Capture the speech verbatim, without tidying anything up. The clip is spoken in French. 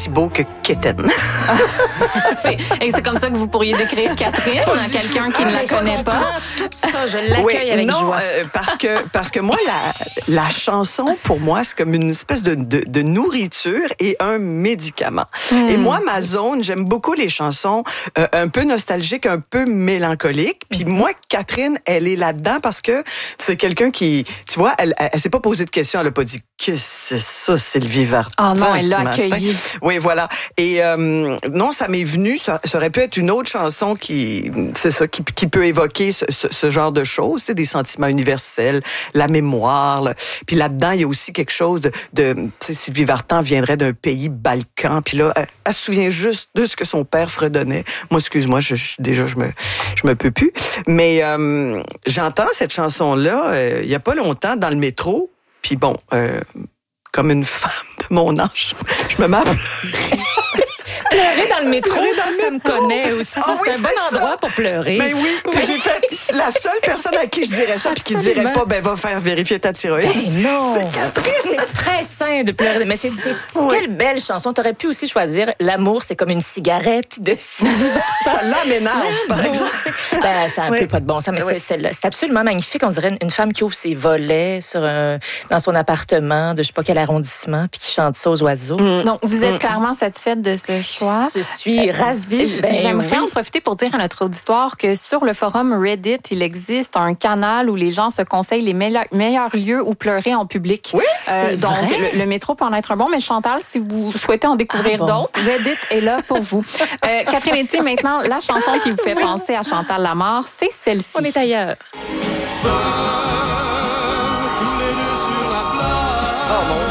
aussi beau que Kitten. c'est, et c'est comme ça que vous pourriez décrire Catherine, quelqu'un qui ne la connaît pas. Tout ça, je l'accueille oui, avec non, joie. Euh, parce que parce que moi, la, la chanson, pour moi, c'est comme une espèce de, de, de nourriture et un médicament. Mm. Et moi, ma zone, j'aime beaucoup les chansons euh, un peu nostalgiques, un peu mélancoliques. Puis mm-hmm. moi, Catherine, elle est là-dedans parce que c'est quelqu'un qui, tu vois, elle, elle, elle s'est pas posé de questions, elle a pas dit que c'est ça, Sylvie Vartan. Ah oh non, elle l'a accueilli. Oui, voilà. Et euh, non, ça m'est venu, ça, ça aurait pu être une autre chanson qui, c'est ça, qui, qui peut évoquer ce, ce, ce genre de choses, c'est des sentiments universels, la mémoire. Là. Puis là-dedans, il y a aussi quelque chose de, de tu sais, Sylvie Vartan viendrait d'un pays balkan, puis là, elle, elle se souvient juste de ce que son père fredonnait. Moi, excuse-moi, je, je, déjà, je me, je me peux plus. Mais euh, j'entends cette chanson-là, euh, il y a pas longtemps, dans le métro, puis bon, euh, comme une femme de mon âge, je me mets à pleurer. Pleurer dans le métro, pleurer ça, dans ça le me connaît aussi. Ah, c'est oui, un bon c'est endroit ça. pour pleurer. Ben oui, puis j'ai fait la seule personne à qui je dirais ça puis qui dirait pas, ben va faire vérifier ta thyroïde. Ben non. C'est Catherine. C'est très sain de pleurer. Mais c'est, c'est oui. Quelle belle chanson. T'aurais pu aussi choisir L'amour, c'est comme une cigarette de Ça là m'énerve, par exemple. Ben, ça a un oui. peu pas de bon sens, mais oui. c'est, c'est, c'est absolument magnifique. On dirait une, une femme qui ouvre ses volets sur un, dans son appartement de je sais pas quel arrondissement puis qui chante ça aux oiseaux. Mm. Donc, vous êtes mm. clairement satisfaite de ce choix. Je suis ravie. Ben, J'aimerais oui. en profiter pour dire à notre auditoire que sur le forum Reddit, il existe un canal où les gens se conseillent les meilleurs, meilleurs lieux où pleurer en public. Oui, euh, c'est donc, vrai. Le, le métro peut en être un bon, mais Chantal, si vous souhaitez en découvrir ah bon. d'autres, Reddit est là pour vous. Euh, Catherine Etier, maintenant, la chanson qui vous fait penser à Chantal Lamarre, c'est celle-ci. On est ailleurs. Oh mon